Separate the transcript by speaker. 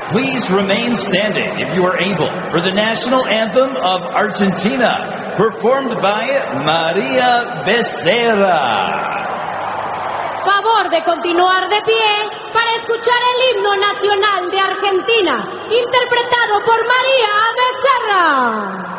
Speaker 1: Please remain standing if you are able for the national anthem of Argentina, performed by María Becerra.
Speaker 2: Favor de continuar de pie para escuchar el himno nacional de Argentina, interpretado por María Becerra.